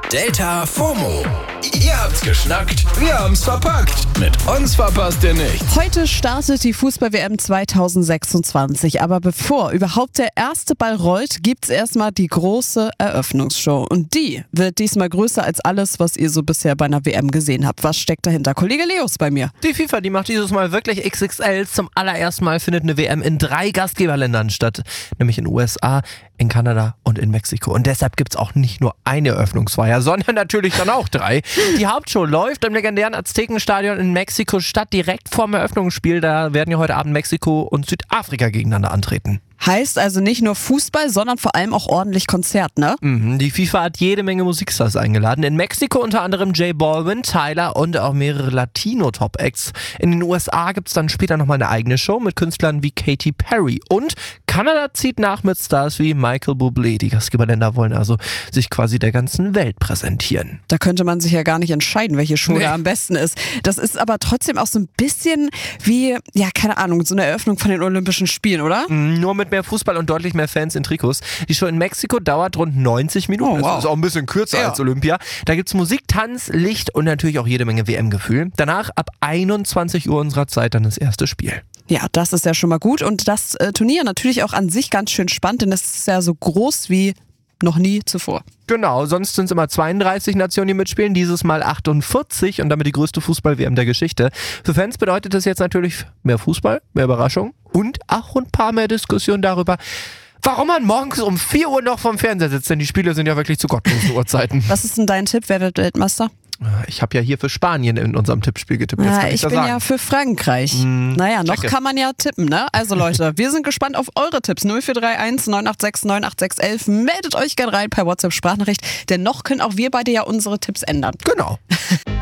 Delta FOMO. Ihr habt's geschnackt, wir haben's verpackt. Mit uns verpasst ihr nichts. Heute startet die Fußball-WM 2026, aber bevor überhaupt der erste Ball rollt, gibt's erstmal die große Eröffnungsshow. Und die wird diesmal größer als alles, was ihr so bisher bei einer WM gesehen habt. Was steckt dahinter? Kollege Leos bei mir. Die FIFA, die macht dieses Mal wirklich XXL. Zum allerersten Mal findet eine WM in 3 Gastgeberländern statt. Nämlich in den USA, in Kanada und in Mexiko. Und deshalb gibt's auch nicht nur eine Eröffnungsfeier, sondern natürlich dann auch 3. Die Hauptshow läuft im legendären Aztekenstadion in Mexiko-Stadt direkt vorm Eröffnungsspiel. Da werden ja heute Abend Mexiko und Südafrika gegeneinander antreten. Heißt also nicht nur Fußball, sondern vor allem auch ordentlich Konzert, ne? Die FIFA hat jede Menge Musikstars eingeladen. In Mexiko unter anderem J Balvin, Tyler und auch mehrere Latino-Top-Acts. In den USA gibt es dann später nochmal eine eigene Show mit Künstlern wie Katy Perry. Und Kanada zieht nach mit Stars wie Michael Bublé. Die Gastgeberländer wollen also sich quasi der ganzen Welt präsentieren. Da könnte man sich ja gar nicht entscheiden, welche Show da am besten ist. Das ist aber trotzdem auch so ein bisschen wie, ja, keine Ahnung, so eine Eröffnung von den Olympischen Spielen, oder? Nur mit mehr Fußball und deutlich mehr Fans in Trikots. Die Show in Mexiko dauert rund 90 Minuten. Oh, wow. Das ist auch ein bisschen kürzer als Olympia. Da gibt es Musik, Tanz, Licht und natürlich auch jede Menge WM-Gefühl. Danach ab 21 Uhr unserer Zeit dann das erste Spiel. Ja, das ist ja schon mal gut. Und das Turnier natürlich auch an sich ganz schön spannend, denn es ist ja so groß wie noch nie zuvor. Genau, sonst sind es immer 32 Nationen, die mitspielen, dieses Mal 48 und damit die größte Fußball-WM der Geschichte. Für Fans bedeutet das jetzt natürlich mehr Fußball, mehr Überraschung und auch ein paar mehr Diskussionen darüber, warum man morgens um 4 Uhr noch vorm Fernseher sitzt, denn die Spiele sind ja wirklich zu gottlosen Uhrzeiten. Was ist denn dein Tipp? Wer wird Weltmeister? Ich habe ja hier für Spanien in unserem Tippspiel getippt. Jetzt kann Ich bin sagen. ja für Frankreich. Naja, noch checke. kann man ja tippen, ne? Also Leute, wir sind gespannt auf eure Tipps. 0431 986 98611. Meldet euch gerne rein per WhatsApp-Sprachnachricht, denn noch können auch wir beide ja unsere Tipps ändern. Genau.